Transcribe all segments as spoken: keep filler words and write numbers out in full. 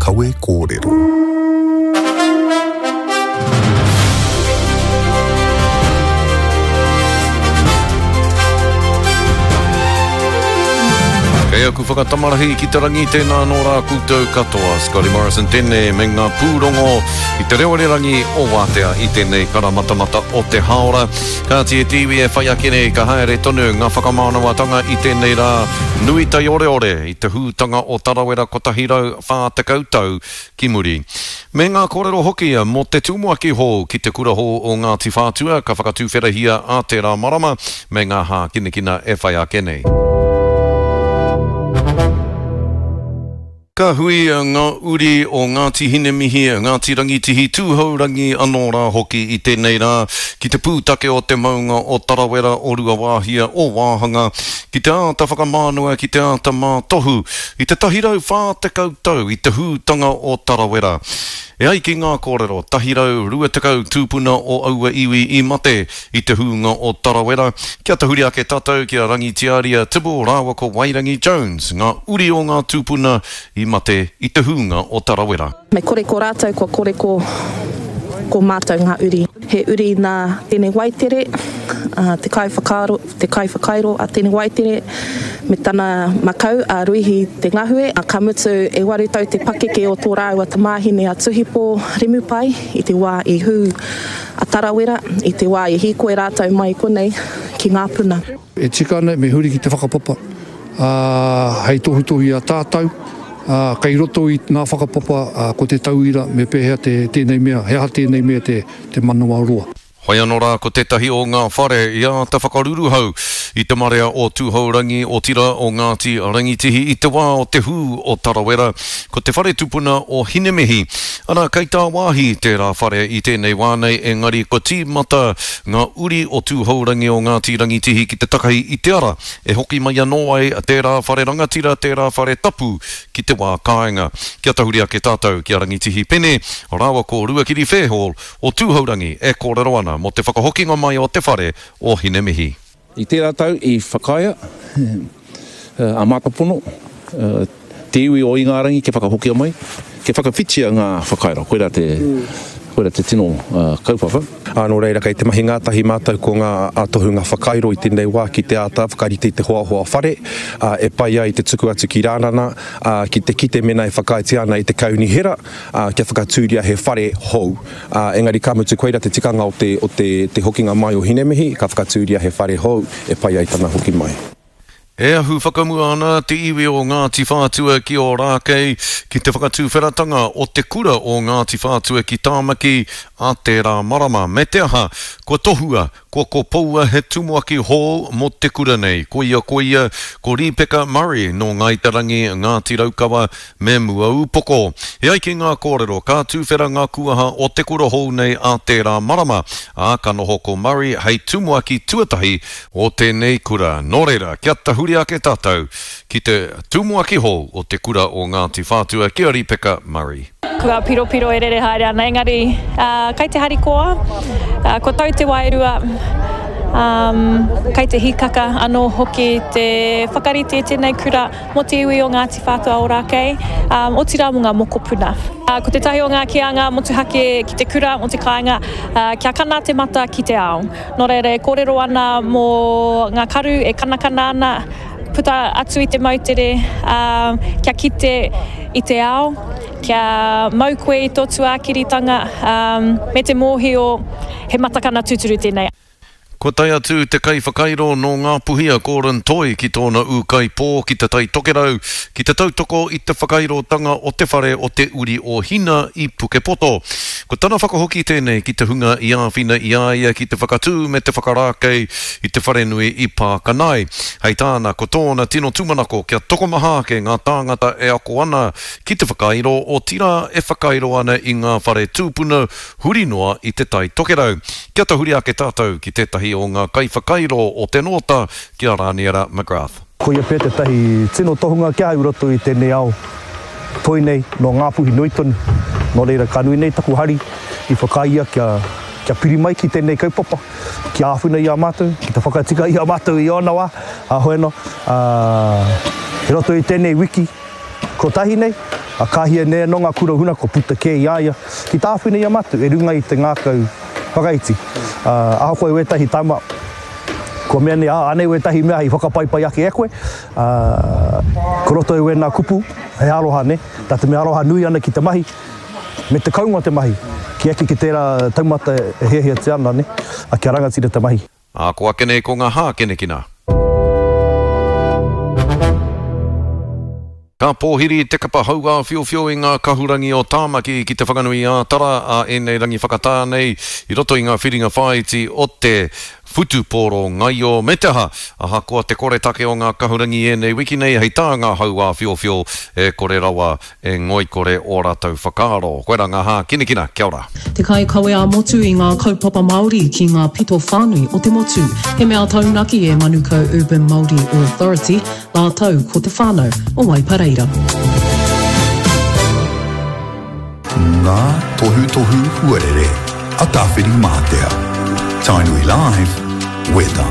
kawe kōrero. Kei aku whakatamarahi ki te rangi tēnā nō rā koutou katoa. Scotty Morrison tēnei me ngā pūrongo i te reo rangi o Wātea i tēnei karamatamata o te haora. Ka tie tiwi e whai ake nei ka haere tonu ngā whakamānawatanga i tēnei rā nui tai ore ore i te hūtanga o Tarawera kotahirau whātakautau ki muri. Me ngā kōrero hoki mo te tūmua ki hō ki te kura hō o Ngāti Whātua ka whakatūwherahia a te rā marama me ngā hā kinekina e whai ake nei. Ka hui ngā uri o Ngāti Hinemihi, Ngāti Rangitihi, tūhaurangi anō rā hoki i tēnei rā, ki te pūtake o te maunga o Tarawera, o Ruawāhia, o Wāhanga, ki te āta whakamānua, ki te āta mātohu, i te tahirau whātekautau, i te hūtanga o Tarawera. E ai ki ngā kōrero, tahirau rua tekau tūpuna o aua iwi i mate i te hūnga o Tarawera. Kia te huri ake tātou kia rangitiaria Tibo Rawako Wairangi Jones, ngā uri o ngā tūpuna i mate i te hūnga o Tarawera. Me kore ko rātou, ko kore ko, ko mātou ngā uri. He uri nā tēnei waitere, uh, te kai whakairo, te kai whakairo a tēnei waitere, me tana makau a ruihi te ngahue, a kamutu e waru tau te pakeke o tō rāu a tamāhine a Tuhipo Remupai, i te wā i hū a Tarawera, i te wā i hikoe rātou mai konei ki ngā puna. E tika ana me huri ki te whakapapa, uh, hei tohutohi a tātou, Uh, kei roto i ngā whakapapa uh, ko te tauira me pēhea te tēnei mea, hea tēnei mea te, te manawa roa. Hoi anō rā ko tētahi o ngā whare i a te whakaruru hau i te marea o tūhaurangi o tira o Ngāti Rangitihi i te wā o te hū o Tarawera ko te whare tupuna o Hinemihi. Ana kei tā wāhi te rā whare i tēnei wānei engari ko tīmata ngā uri o tūhaurangi o Ngāti Rangitihi ki te takahi i te ara e hoki mai anō ai te rā whare rangatira, te rā whare tapu ki te wā kāinga. Kia tahuri ake tātou ki a Rangitihi pene o rāwa ko Ruakiri Fairhall o tūhaurangi e kōrero ana mo te whakahokinga mai o te whare o Hinemihi. I tērā tau i whakaia, uh, a mātapono, uh, te iwi o Ingarangi ke whakahokia mai, ke whakawhitia ngā whakaira, koera te, koera te tino uh, kaupapa. Anō reira kei te mahi ngātahi mātou ko ngā atohu ngā whakairo i tēnei wā ki te āta, whakarite i te hoa hoa whare, uh, e pai ai te tuku atu ki rānana, uh, ki te kite mena e whakaiti ana i te kauni hera, uh, kia whakatūria he whare hou. Uh, engari ka mutu koeira te tikanga o te, o te, te hokinga mai o Hinemihi, ka whakatūria he whare hou, e pai ai tana hoki mai. E ahu whakamua ana te iwi o Ngāti Whātua ki o Rākei ki te whakatūwheratanga o te kura o Ngāti Whātua ki Tāmaki a te rā marama. Me te aha, ko tohua, ko ko paua he tumuaki hō mo te kura nei. Ko ia, ko ia, ko Ripeka Murray no Ngaitarangi Ngāti Raukawa me mua upoko. E ai ki ngā kōrero, ka tūwhera ngā kuaha o te kura hō nei a te rā marama. A ka noho ko Murray hei tumuaki tuatahi o tēnei kura. Nō reira, kia tahu huri ake tātou ki te tūmuaki hō o te kura o Ngāti Whātua ki a Ripeka Murray. Kua piro piro e rere haere ana, engari uh, kai te harikoa, uh, ko tau te wairua, um, kai te hikaka anō hoki te whakarite tēnei kura mo te iwi o Ngāti Whātua o Rākei, um, o tira mo ngā mokopuna. Uh, ko te tahi o ngā kianga motuhake ki te kura o te kāinga, uh, kia kana te mata ki te ao. Nō reire, kōrero ana mō ngā karu e kanakana ana, puta atu i te mautere, uh, kia kite i te ao, kia mau koe i tō tuākiritanga, um, me te mōhio he matakana tuturu tēnei. Ko tai atu te kai whakairo no ngā puhia kōran toi ki tōna ūkai pō ki te tai tokerau, ki te tautoko i te whakairo tanga o te whare o te uri o hina i Pukepoto. Ko tana whakahoki tēnei ki te hunga i āwhina i āia ki te whakatū me te whakarākei i te whare nui i Pākanai. Hei tāna ko tōna tino tūmanako kia tokomaha ke ngā tāngata e ako ana ki te whakairo o tira e whakairo ana i ngā whare tūpuna huri noa i te tai tokerau. Kia ta huri ake tātou ki tētahi o ngā kai whakairo o te nota ki a Rāniara McGrath. Ko ia pē te tahi tino tohunga kia au roto i tēnei ao. Toi nei no ngā puhi noitonu. Nō reira ka nui nei taku hari i whakaia kia, kia piri mai ki tēnei kaupapa. Kia āwhina i a mātou, ki te whakatika i a mātou i ona wā. A hoeno, uh, he roto i tēnei wiki. Ko tahi nei, A kahia nea no ngā kura huna ko puta ke i aia. Ki tāwhine ia matu, e runga i te ngākau whakaiti. Uh, aho koe wetahi taima, ko mea ne a ane wetahi mea i whakapaipai ake e koe. Uh, koroto e we nā kupu, he aroha ne, tā te mea aroha nui ana ki te mahi, me te kaunga te mahi. Ki eki ki tērā taumata e hehia te ana ne, a kia rangatira te mahi. A ko akene ko ngā hā kene kina. Ka pōhiri te kapa haua whio whio i ngā kahurangi o Tāmaki ki te whakanui a Tara a enei rangi whakatānei i roto i ngā whiringa whaiti o te Whutupōro Ngaio me te aha. Aha koa te kore take o ngā kahurangi e nei wiki nei hei tā ngā haua whio whio e kore rawa e ngoi kore o rātou whakaaro. Koe rā ngā hā kina kina, kia ora. Te kai kawe a motu i ngā kaupapa Māori ki ngā pito whānui o te motu. He mea taunaki e Manuka Urban Māori Authority, nā tau ko te whānau o Waipareira. Ngā tohu tohu huarere, a tāwhiri mātea. Tainui Live, weather.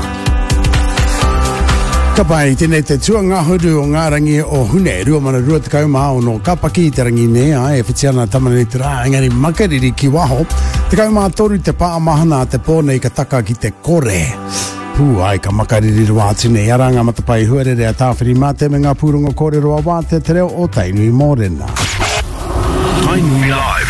Ka pai, tēnei te tua ngā huru o ngā rangi o hune, rua mana rua te kaumā o no kapaki te rangi nea, e whitiana tamana i te rā, engari makariri ki waho, te kaumā toru te pā mahana te pōnei ka taka ki te kore. Pū ai ka makariri rua tine, aranga matapai huarere a tāwhiri mate me ngā pūrongo kore roa wā te te reo o Tainui Mōrena. Tainui Live.